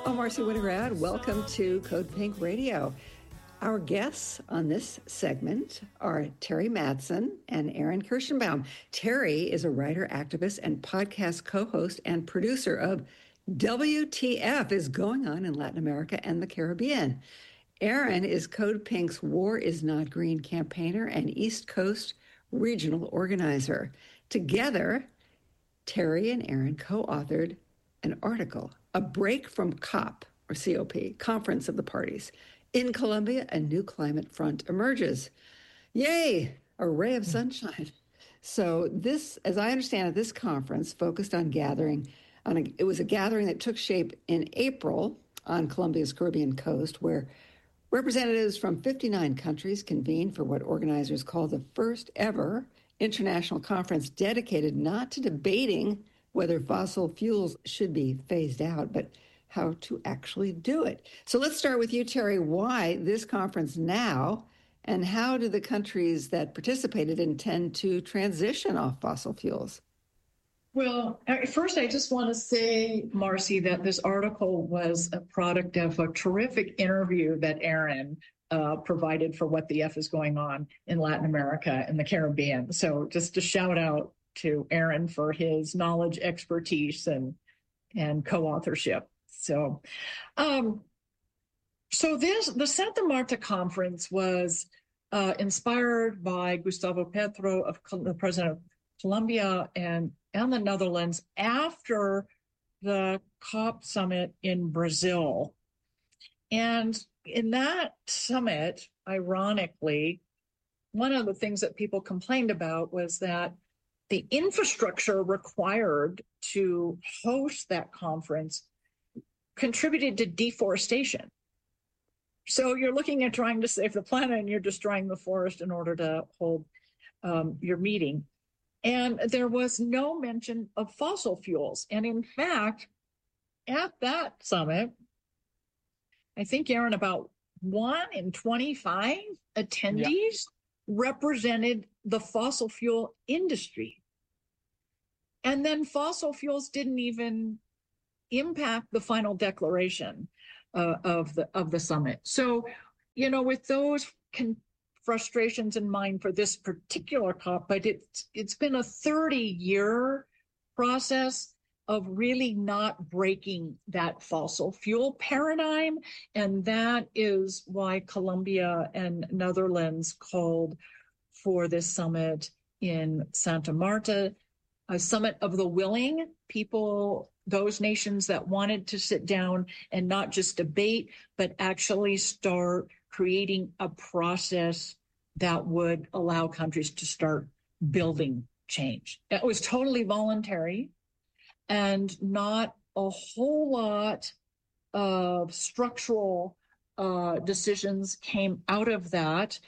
I'm Marcy Winograd. Welcome to Code Pink Radio. Our guests on this segment are Terry Mattson and Aaron Kirschenbaum. Terry is a writer, activist, and podcast co-host and producer of WTF is Going On in Latin America and the Caribbean. Aaron is Code Pink's War is Not Green campaigner and East Coast regional organizer. Together, Terry and Aaron co-authored an article, A Break from COP, or COP, Conference of the Parties. In Colombia, a new climate front emerges. Yay, a ray of sunshine. So this, as I understand it, this conference focused on it was a gathering that took shape in April on Colombia's Caribbean coast, where representatives from 59 countries convened for what organizers call the first ever international conference dedicated not to debating whether fossil fuels should be phased out, but how to actually do it. So let's start with you, Terry. Why this conference now, and how do the countries that participated intend to transition off fossil fuels? Well, first, I just want to say, Marcy, that this article was a product of a terrific interview that Aaron provided for What the F is Going On in Latin America and the Caribbean. So just a shout out to Aaron for his knowledge, expertise, and co-authorship. So, the Santa Marta conference was inspired by Gustavo Petro, the president of Colombia and the Netherlands, after the COP summit in Brazil. And in that summit, ironically, one of the things that people complained about was that the infrastructure required to host that conference contributed to deforestation. So you're looking at trying to save the planet and you're destroying the forest in order to hold your meeting. And there was no mention of fossil fuels. And in fact, at that summit, I think, Aaron, about 1 in 25 attendees represented the fossil fuel industry. And then fossil fuels didn't even impact the final declaration of the summit. So, with those frustrations in mind for this particular COP, but it's been a 30-year process of really not breaking that fossil fuel paradigm. And that is why Colombia and Netherlands called for this summit in Santa Marta, a summit of the willing people, those nations that wanted to sit down and not just debate, but actually start creating a process that would allow countries to start building change. It was totally voluntary, and not a whole lot of structural decisions came out of that,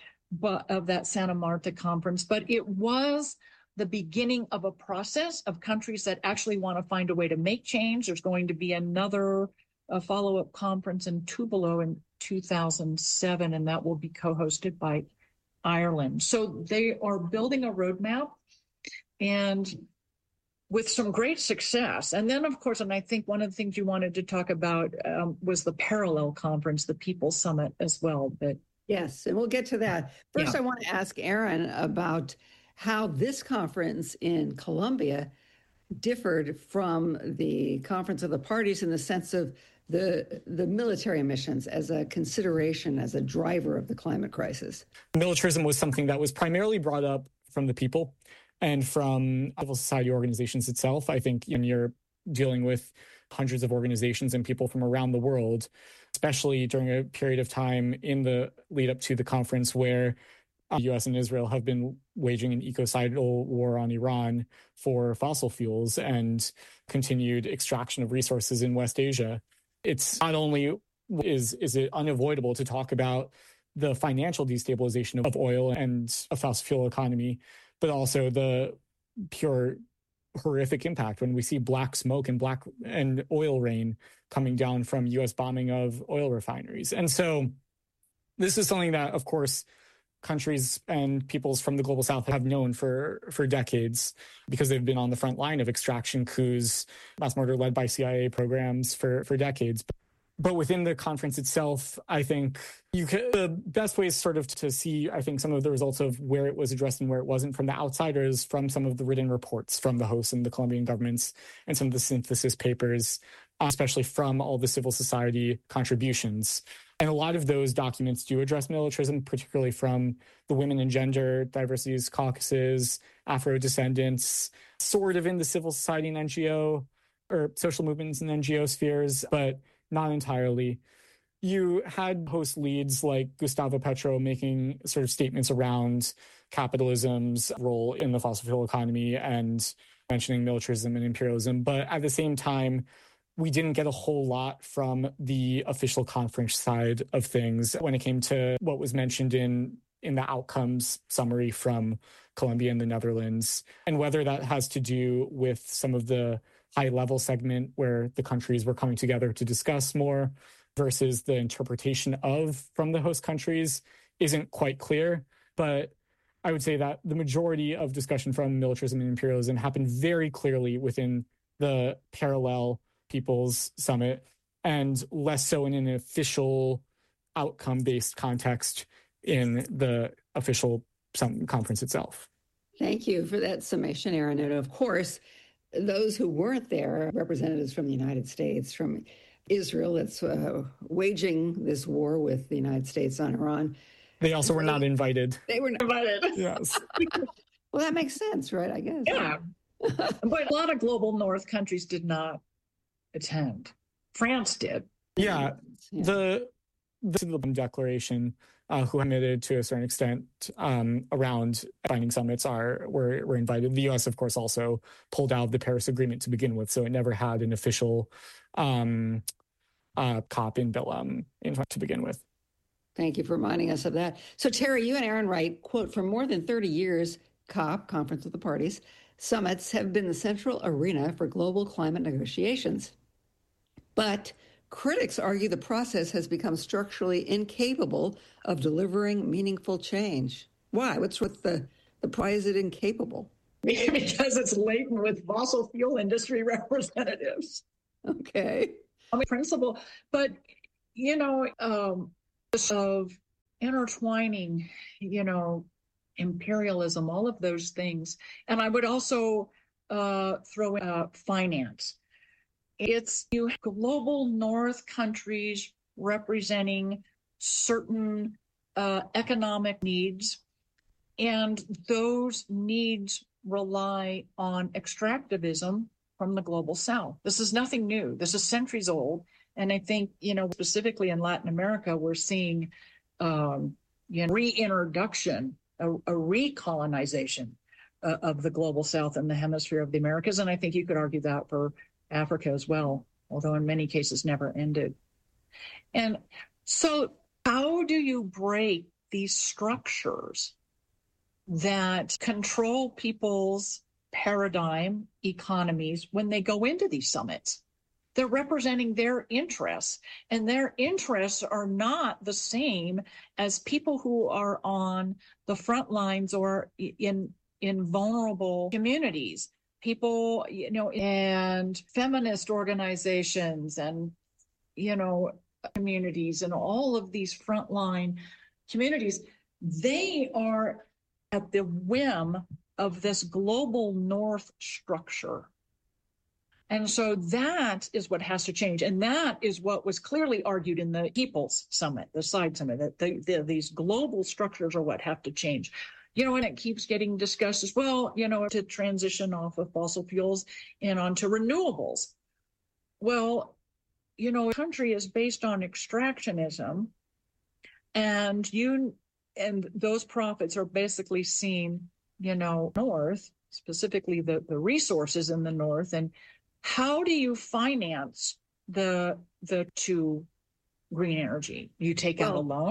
Santa Marta conference. But it was the beginning of a process of countries that actually want to find a way to make change. There's going to be another follow-up conference in Tupelo in 2007, and that will be co-hosted by Ireland. So they are building a roadmap, and with some great success. And then, of course, and I think one of the things you wanted to talk about was the parallel conference, the People Summit as well. But yes, and we'll get to that. First, I want to ask Aaron about how this conference in Colombia differed from the Conference of the Parties in the sense of the military missions as a consideration, as a driver of the climate crisis. Militarism was something that was primarily brought up from the people and from civil society organizations itself. I think when you're dealing with hundreds of organizations and people from around the world, especially during a period of time in the lead up to the conference where the U.S. and Israel have been waging an ecocidal war on Iran for fossil fuels and continued extraction of resources in West Asia. It's not only is it unavoidable to talk about the financial destabilization of oil and a fossil fuel economy, but also the pure horrific impact when we see black smoke and oil rain coming down from U.S. bombing of oil refineries. And so this is something that, of course, countries and peoples from the global south have known for decades because they've been on the front line of extraction coups, mass murder led by CIA programs for decades. But within the conference itself, I think the best way is sort of to see, I think, some of the results of where it was addressed and where it wasn't from the outsiders, from some of the written reports from the hosts and the Colombian governments, and some of the synthesis papers, especially from all the civil society contributions. And a lot of those documents do address militarism, particularly from the Women and Gender Diversities Caucuses, Afro-descendants, sort of in the civil society and NGO or social movements and NGO spheres, but not entirely. You had host leads like Gustavo Petro making sort of statements around capitalism's role in the fossil fuel economy and mentioning militarism and imperialism. But at the same time, we didn't get a whole lot from the official conference side of things when it came to what was mentioned in the outcomes summary from Colombia and the Netherlands, and whether that has to do with some of the high-level segment where the countries were coming together to discuss more versus the interpretation of from the host countries isn't quite clear. But I would say that the majority of discussion from militarism and imperialism happened very clearly within the parallel People's Summit, and less so in an official outcome-based context in the official conference itself. Thank you for that summation, Aaron. And of course, those who weren't there, representatives from the United States, from Israel, that's waging this war with the United States on Iran. They also were not invited. They were not invited. Yes. Well, that makes sense, right? I guess. Yeah. But a lot of global North countries did not attend. France did. Yeah. The declaration who admitted to a certain extent around binding summits were invited. The U.S., of course, also pulled out of the Paris Agreement to begin with, so it never had an official COP in Belém to begin with. Thank you for reminding us of that. So, Terry, you and Aaron write, quote, for more than 30 years, COP, Conference of the Parties, summits have been the central arena for global climate negotiations. But critics argue the process has become structurally incapable of delivering meaningful change. Why? What's with why is it incapable? Because it's laden with fossil fuel industry representatives. Okay. Principle, but, of intertwining, imperialism, all of those things. And I would also throw in finance. It's global North countries representing certain economic needs, and those needs rely on extractivism from the global South. This is nothing new. This is centuries old. And I think, specifically in Latin America, we're seeing reintroduction, a recolonization of the global South and the hemisphere of the Americas. And I think you could argue that for Africa as well, although in many cases never ended. And so how do you break these structures that control people's paradigm, economies, when they go into these summits? They're representing their interests, and their interests are not the same as people who are on the front lines or in vulnerable communities. People, and feminist organizations and, communities and all of these frontline communities, they are at the whim of this global North structure. And so that is what has to change. And that is what was clearly argued in the People's Summit, the side summit, that these global structures are what have to change. And it keeps getting discussed as well, to transition off of fossil fuels and onto renewables. Well, a country is based on extractionism, and those profits are basically seen, north, specifically the resources in the north. And how do you finance the to green energy? You take out a loan?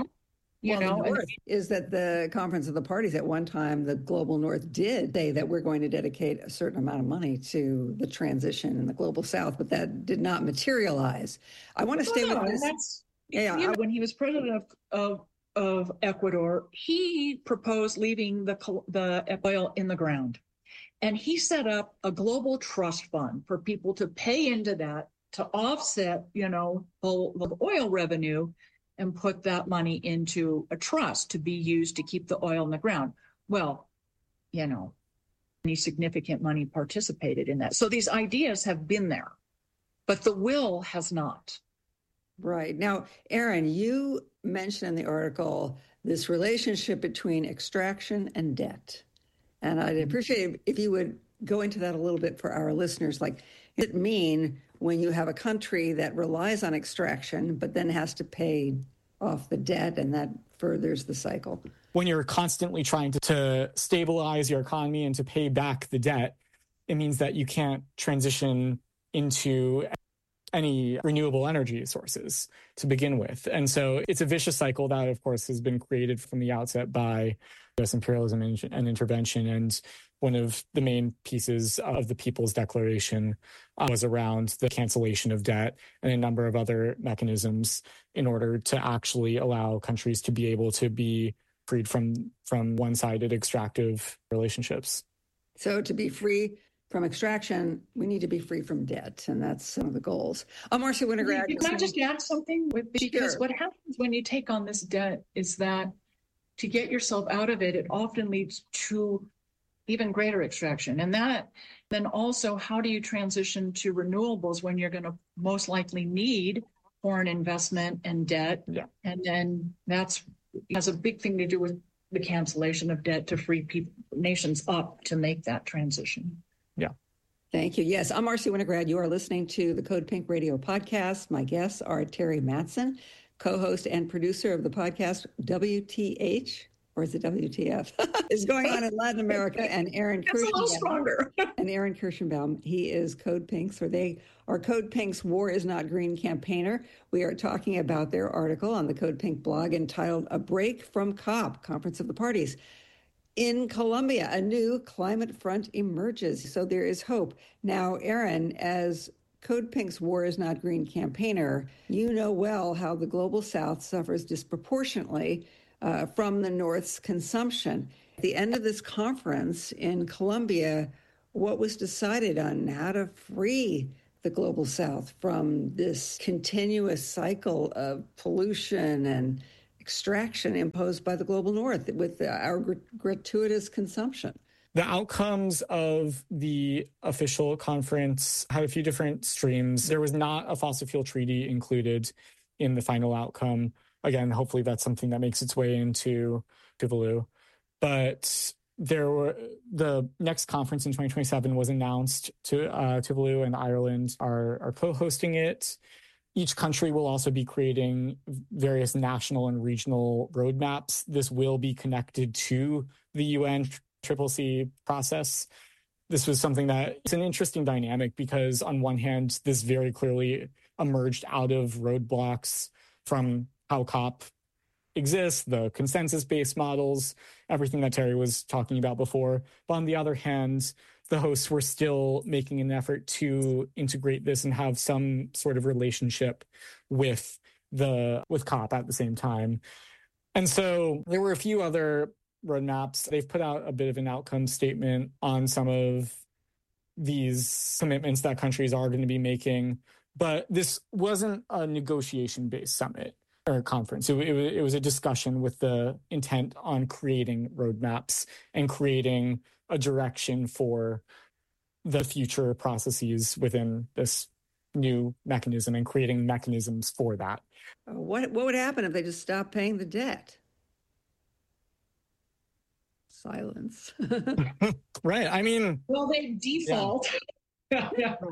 Is that the Conference of the Parties at one time, the global North did say that we're going to dedicate a certain amount of money to the transition in the global South, but that did not materialize. I want to stay with this. When he was president of Ecuador, he proposed leaving the oil in the ground. And he set up a global trust fund for people to pay into that to offset, the oil revenue and put that money into a trust to be used to keep the oil in the ground. Well, any significant money participated in that. So these ideas have been there, but the will has not. Right. Now, Aaron, you mentioned in the article this relationship between extraction and debt. And I'd appreciate it if you would go into that a little bit for our listeners. Like, what does it mean when you have a country that relies on extraction, but then has to pay off the debt, and that furthers the cycle? When you're constantly trying to stabilize your economy and to pay back the debt, it means that you can't transition into any renewable energy sources to begin with. And so it's a vicious cycle that, of course, has been created from the outset by U.S. imperialism and intervention. And one of the main pieces of the People's Declaration was around the cancellation of debt and a number of other mechanisms in order to actually allow countries to be able to be freed from one-sided extractive relationships. So to be free from extraction, we need to be free from debt, and that's one of the goals. Marcia Winograd. Can I just add something? Because What happens when you take on this debt is that to get yourself out of it, it often leads to even greater extraction. And then also, how do you transition to renewables when you're going to most likely need foreign investment and debt? Yeah. And then that has a big thing to do with the cancellation of debt to free nations up to make that transition. Yeah. Thank you. Yes, I'm Marcy Winograd. You are listening to the Code Pink Radio podcast. My guests are Terry Mattson, co-host and producer of the podcast WTH, or is it WTF? is going on in Latin America, and Aaron Kirschenbaum. That's a little stronger. And Aaron Kirschenbaum, he is Code Pink's, or they are Code Pink's War is Not Green campaigner. We are talking about their article on the Code Pink blog entitled A Break from COP, Conference of the Parties. In Colombia, a new climate front emerges, so there is hope. Now, Aaron, as Code Pink's War is Not Green campaigner, you know well how the Global South suffers disproportionately from the North's consumption. At the end of this conference in Colombia, what was decided on how to free the Global South from this continuous cycle of pollution and extraction imposed by the Global North with our gratuitous consumption? The outcomes of the official conference had a few different streams. There was not a fossil fuel treaty included in the final outcome. Again, hopefully that's something that makes its way into Tuvalu. But the next conference in 2027 was announced to Tuvalu, and Ireland are co-hosting it. Each country will also be creating various national and regional roadmaps. This will be connected to the UN CCC process. This was something that it's an interesting dynamic because on one hand, this very clearly emerged out of roadblocks from how COP exists, the consensus-based models, everything that Terry was talking about before. But on the other hand, the hosts were still making an effort to integrate this and have some sort of relationship with COP at the same time. And so there were a few other roadmaps. They've put out a bit of an outcome statement on some of these commitments that countries are going to be making. But this wasn't a negotiation-based summit or conference. It was a discussion with the intent on creating roadmaps and creating a direction for the future processes within this new mechanism and creating mechanisms for that. What would happen if they just stopped paying the debt? Silence. Right. I mean, well, they default. Yeah.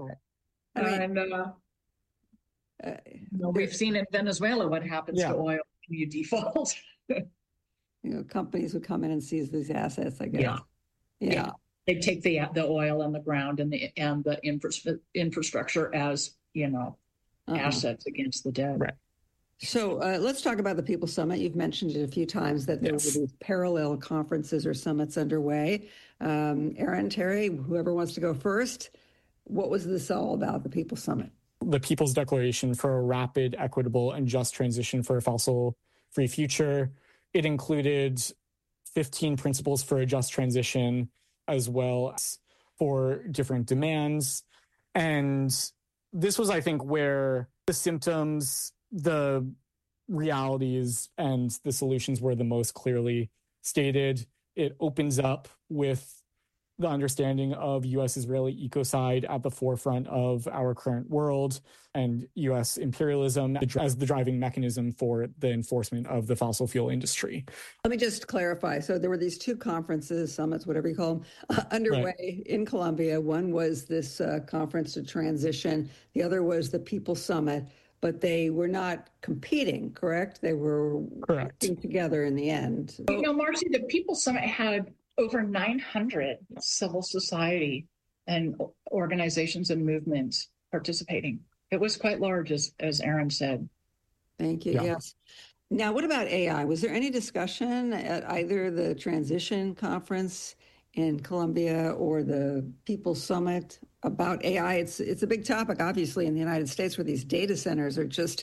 We've seen in Venezuela what happens to oil when you default. Companies would come in and seize these assets, I guess. Yeah. They take the oil and the ground and the infrastructure as assets against the debt. Right. So let's talk about the People's Summit. You've mentioned it a few times that there were these parallel conferences or summits underway. Aaron, Terry, whoever wants to go first, what was this all about, the People's Summit? The People's Declaration for a Rapid, Equitable, and Just Transition for a Fossil-Free Future. It included 15 principles for a just transition, as well as 4 different demands. And this was, I think, where the symptoms, the realities, and the solutions were the most clearly stated. It opens up with the understanding of U.S.-Israeli ecocide at the forefront of our current world, and U.S. imperialism as the driving mechanism for the enforcement of the fossil fuel industry. Let me just clarify. So there were these two conferences, summits, whatever you call them, underway in Colombia. One was this conference to transition. The other was the People Summit, but they were not competing, correct? They were working together in the end. You know, Marcy, the People Summit had over 900 civil society and organizations and movements participating. It was quite large, as Aaron said. Thank you. Yeah. Yes. Now, what about AI? Was there any discussion at either the Transition Conference in Colombia or the People Summit about AI? It's a big topic, obviously, in the United States, where these data centers are just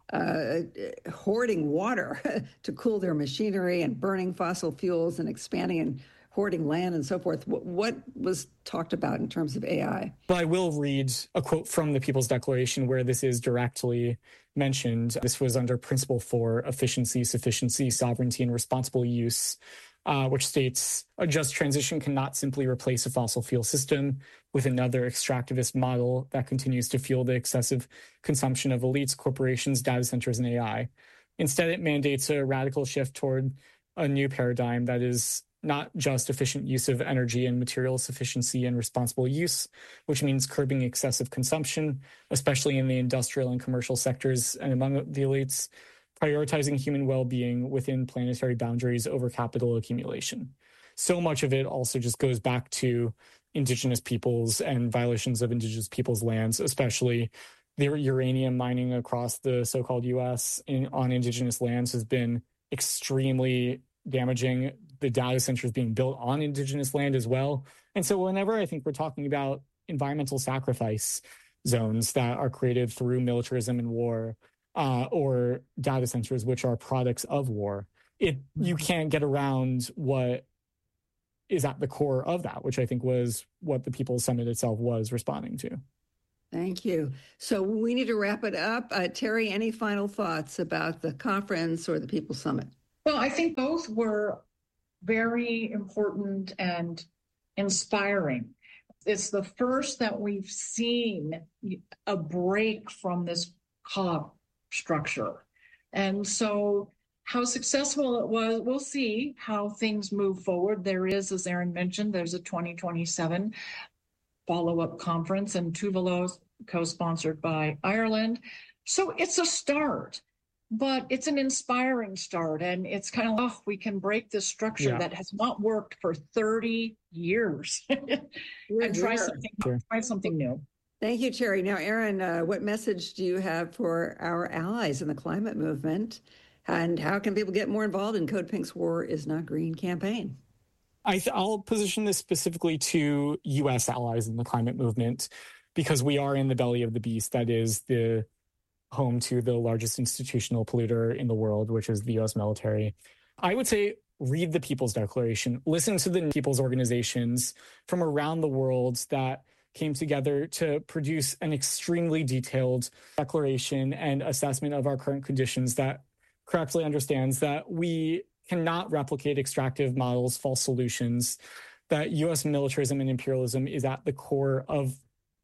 hoarding water to cool their machinery and burning fossil fuels and expanding and hoarding land and so forth. What was talked about in terms of AI? Well, I will read a quote from the People's Declaration where this is directly mentioned. This was under Principle 4, Efficiency, Sufficiency, Sovereignty, and Responsible Use, which states, a just transition cannot simply replace a fossil fuel system with another extractivist model that continues to fuel the excessive consumption of elites, corporations, data centers, and AI. Instead, it mandates a radical shift toward a new paradigm that is not just efficient use of energy and material sufficiency and responsible use, which means curbing excessive consumption, especially in the industrial and commercial sectors and among the elites, prioritizing human well-being within planetary boundaries over capital accumulation. So much of it also just goes back to indigenous peoples and violations of indigenous peoples' lands, especially the uranium mining across the so-called U.S. on indigenous lands has been extremely damaging. The data centers being built on indigenous land as well. And so whenever I think we're talking about environmental sacrifice zones that are created through militarism and war, or data centers, which are products of war, you can't get around what is at the core of that, which I think was what the People's Summit itself was responding to. Thank you. So we need to wrap it up. Terry, any final thoughts about the conference or the People's Summit? Well, I think both were very important and inspiring. It's the first that we've seen a break from this COP structure. And so how successful it was, we'll see how things move forward. There is, as Aaron mentioned, there's a 2027 follow-up conference in Tuvalu, co-sponsored by Ireland. So it's a start. But it's an inspiring start, and it's kind of, we can break this structure that has not worked for 30 years and try something new. Thank you, Terry. Now, Aaron, what message do you have for our allies in the climate movement, and how can people get more involved in Code Pink's War is Not Green campaign? I'll position this specifically to U.S. allies in the climate movement, because we are in the belly of the beast that is the home to the largest institutional polluter in the world, which is the U.S. military. I would say read the People's Declaration, listen to the people's organizations from around the world that came together to produce an extremely detailed declaration and assessment of our current conditions that correctly understands that we cannot replicate extractive models, false solutions, that U.S. militarism and imperialism is at the core of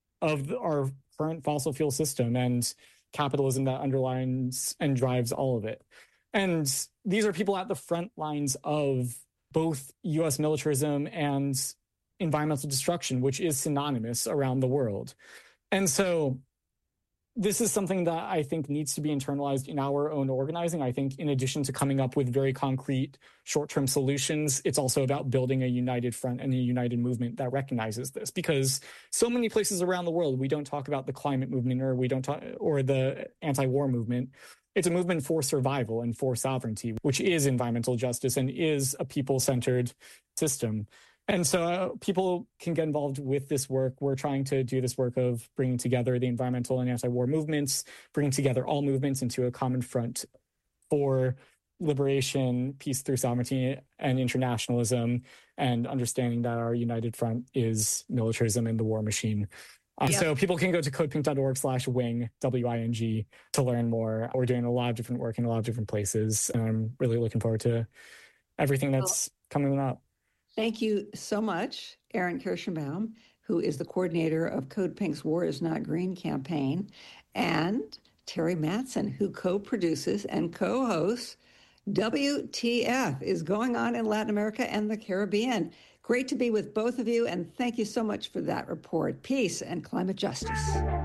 our current fossil fuel system, and capitalism that underlines and drives all of it. And these are people at the front lines of both U.S. militarism and environmental destruction, which is synonymous around the world. And so this is something that I think needs to be internalized in our own organizing. I think in addition to coming up with very concrete short-term solutions, it's also about building a united front and a united movement that recognizes this, because so many places around the world, we don't talk about the climate movement or the anti-war movement. It's a movement for survival and for sovereignty, which is environmental justice and is a people-centered system. And so people can get involved with this work. We're trying to do this work of bringing together the environmental and anti-war movements, bringing together all movements into a common front for liberation, peace through sovereignty, and internationalism, and understanding that our united front is militarism and the war machine. So people can go to codepink.org/wing, WING, to learn more. We're doing a lot of different work in a lot of different places. And I'm really looking forward to everything that's coming up. Thank you so much, Aaron Kirschenbaum, who is the coordinator of Code Pink's War is Not Green campaign, and Terry Mattson, who co-produces and co-hosts WTF is Going On in Latin America and the Caribbean. Great to be with both of you, and thank you so much for that report. Peace and climate justice.